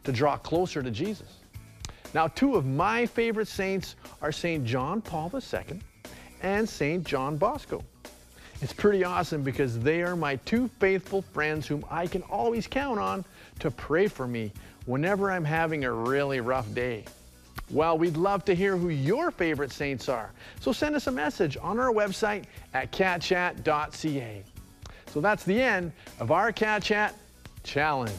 to draw closer to Jesus. Now, two of my favorite saints are St. John Paul II and St. John Bosco. It's pretty awesome because they are my two faithful friends whom I can always count on to pray for me whenever I'm having a really rough day. Well, we'd love to hear who your favorite saints are, so send us a message on our website at catchat.ca. So that's the end of our Cat Chat Challenge.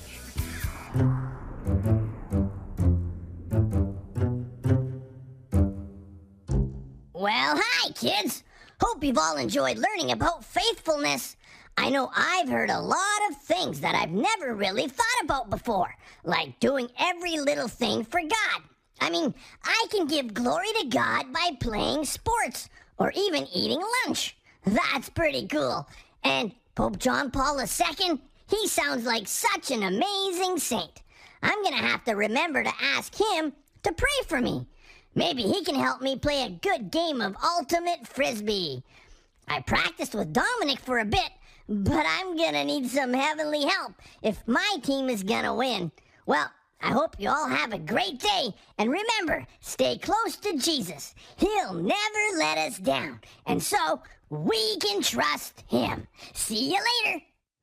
Well, hi, kids. Hope you've all enjoyed learning about faithfulness. I know I've heard a lot of things that I've never really thought about before, like doing every little thing for God. I mean, I can give glory to God by playing sports or even eating lunch. That's pretty cool. And Pope John Paul II, he sounds like such an amazing saint. I'm going to have to remember to ask him to pray for me. Maybe he can help me play a good game of ultimate frisbee. I practiced with Dominic for a bit, but I'm gonna need some heavenly help if my team is gonna win. Well, I hope you all have a great day, and remember, stay close to Jesus. He'll never let us down, and so we can trust him. See you later.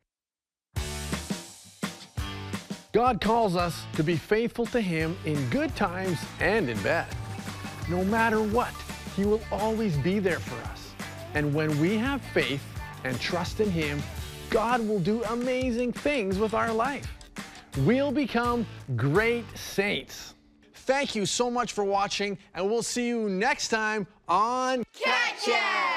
God calls us to be faithful to him in good times and in bad. No matter what, he will always be there for us. And when we have faith and trust in him, God will do amazing things with our life. We'll become great saints. Thank you so much for watching, and we'll see you next time on Cat Chat!